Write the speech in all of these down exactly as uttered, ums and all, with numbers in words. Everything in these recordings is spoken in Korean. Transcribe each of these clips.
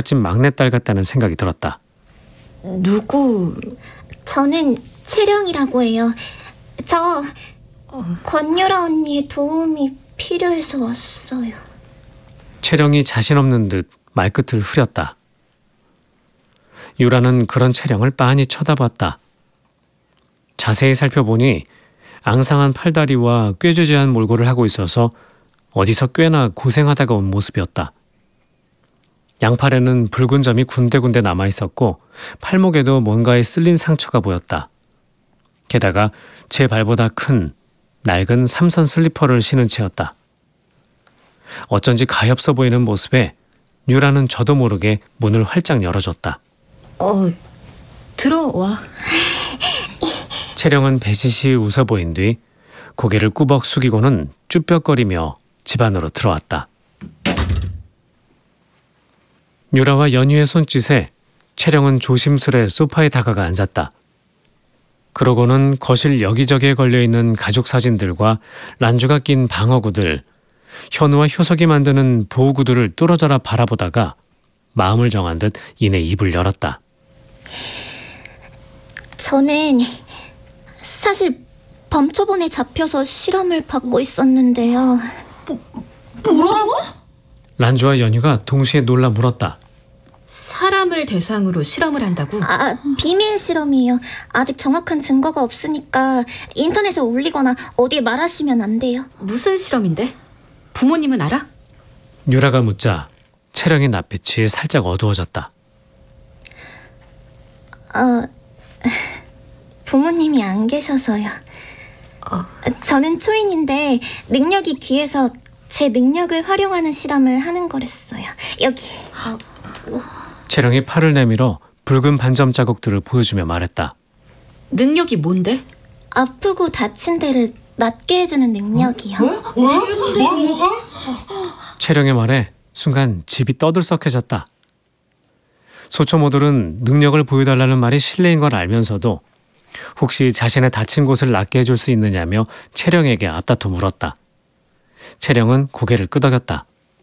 멋진 막내딸 같다는 생각이 들었다. 누구? 저는 채령이라고 해요. 저 권유라 언니의 도움이 필요해서 왔어요. 채령이 자신 없는 듯 말끝을 흐렸다. 유라는 그런 채령을 빤히 쳐다봤다. 자세히 살펴보니 앙상한 팔다리와 꾀죄죄한 몰골을 하고 있어서 어디서 꽤나 고생하다가 온 모습이었다. 양팔에는 붉은 점이 군데군데 남아있었고 팔목에도 뭔가에 쓸린 상처가 보였다. 게다가 제 발보다 큰 낡은 삼선 슬리퍼를 신은 채였다. 어쩐지 가엾어 보이는 모습에 유라는 저도 모르게 문을 활짝 열어줬다. 어, 들어와. 채령은 배시시 웃어 보인 뒤 고개를 꾸벅 숙이고는 쭈뼛거리며 집 안으로 들어왔다. 유라와 연희의 손짓에 채령은 조심스레 소파에 다가가 앉았다. 그러고는 거실 여기저기에 걸려있는 가족 사진들과 란주가 낀 방어구들, 현우와 효석이 만드는 보호구들을 뚫어져라 바라보다가 마음을 정한 듯 이내 입을 열었다. 저는 사실 범초본에 잡혀서 실험을 받고 있었는데요. 뭐라고? 란주와 연희가 동시에 놀라 물었다. 사람을 대상으로 실험을 한다고? 아, 비밀 실험이에요. 아직 정확한 증거가 없으니까 인터넷에 올리거나 어디에 말하시면 안 돼요. 무슨 실험인데? 부모님은 알아? 유라가 묻자 채령의 낯빛이 살짝 어두워졌다. 어, 부모님이 안 계셔서요. 어. 저는 초인인데 능력이 귀해서 제 능력을 활용하는 실험을 하는 거랬어요. 여기. 채령이 팔을 내밀어 붉은 반점 자국들을 보여주며 말했다. 능력이 뭔데? 아프고 다친 데를 낫게 해주는 능력이요. 채령의 말에 순간 집이 떠들썩해졌다. 소초모들은 능력을 보여달라는 말이 실례인 걸 알면서도 혹시 자신의 다친 곳을 낫게 해줄 수 있느냐며 채령에게 앞다퉈 물었다. 채령은 고개를 끄덕였다.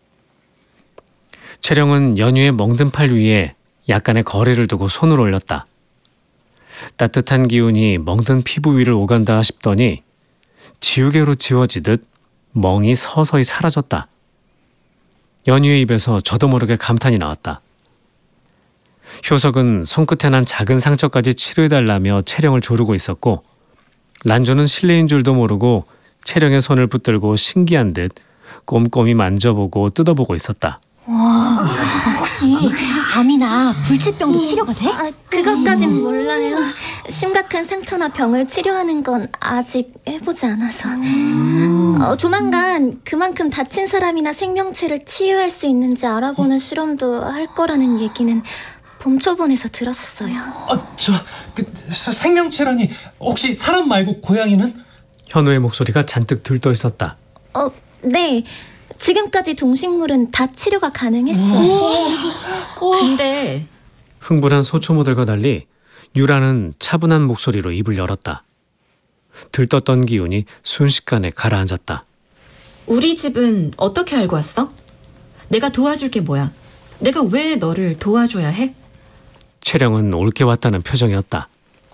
채령은 연유의 멍든 팔 위에 약간의 거리를 두고 손을 올렸다. 따뜻한 기운이 멍든 피부 위를 오간다 싶더니 지우개로 지워지듯 멍이 서서히 사라졌다. 연유의 입에서 저도 모르게 감탄이 나왔다. 효석은 손끝에 난 작은 상처까지 치료해달라며 채령을 조르고 있었고 란주는 실례인 줄도 모르고 채령의 손을 붙들고 신기한 듯 꼼꼼히 만져보고 뜯어보고 있었다. 와, 혹시 암이나 불치병도 치료가 돼? 아, 그것까진 몰라요. 심각한 상처나 병을 치료하는 건 아직 해보지 않아서. 어, 조만간 그만큼 다친 사람이나 생명체를 치유할 수 있는지 알아보는 실험도 할 거라는 얘기는 범초본에서 들었어요. 아, 저, 그, 사, 생명체라니 혹시 사람 말고 고양이는? 현우의 목소리가 잔뜩 들떠 있었다. 어, 네. 지금까지 동식물은 다 치료가 가능했어요. 근데 흥분한 소초모들과 달리 유라는 차분한 목소리로 입을 열었다. 들떴던 기운이 순식간에 가라앉았다. 우리 집은 어떻게 알고 왔어? 내가 도와줄 게 뭐야? 내가 왜 너를 도와줘야 해? 채령은 옳게 왔다는 표정이었다.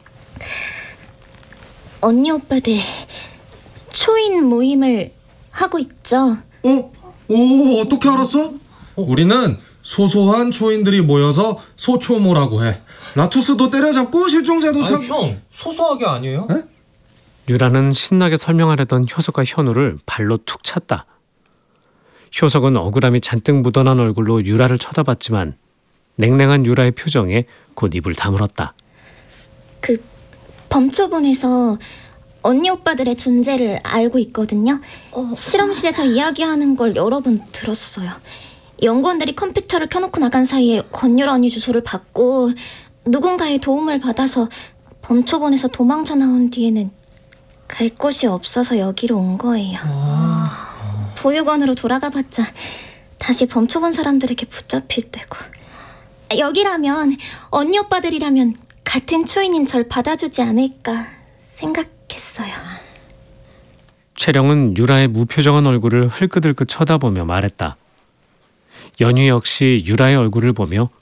언니 오빠들 초인 모임을 하고 있죠. 어? 오, 어떻게 알았어? 우리는 소소한 초인들이 모여서 소초모라고 해. 라투스도 때려잡고 실종자도 참... 아니, 형, 소소하게 아니에요? 에? 유라는 신나게 설명하려던 효석과 현우를 발로 툭 찼다. 효석은 억울함이 잔뜩 묻어난 얼굴로 유라를 쳐다봤지만 냉랭한 유라의 표정에 곧 입을 다물었다. 그 범초본에서 언니 오빠들의 존재를 알고 있거든요. 어, 실험실에서 이야기하는 걸 여러 번 들었어요. 연구원들이 컴퓨터를 켜놓고 나간 사이에 권유라 언니 주소를 받고 누군가의 도움을 받아서 범초본에서 도망쳐 나온 뒤에는 갈 곳이 없어서 여기로 온 거예요. 아... 보육원으로 돌아가봤자 다시 범초본 사람들에게 붙잡힐 때고. 여기라면 언니 오빠들이라면 같은 초인인 절 받아주지 않을까 생각했어요. 채령은 유라의 무표정한 얼굴을 흘끗흘끗 쳐다보며 말했다. 연희 역시 유라의 얼굴을 보며